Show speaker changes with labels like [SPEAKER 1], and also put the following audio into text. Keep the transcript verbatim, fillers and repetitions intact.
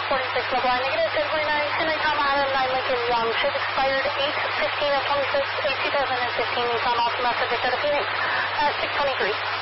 [SPEAKER 1] forty-six, level line negative, ten forty-nine, ten nine, Tom Island, nine Lincoln, um, should expired eight fifteen of twenty-six, eight two thousand fifteen, Tom Alpha, subject out of Phoenix, uh, six twenty-three.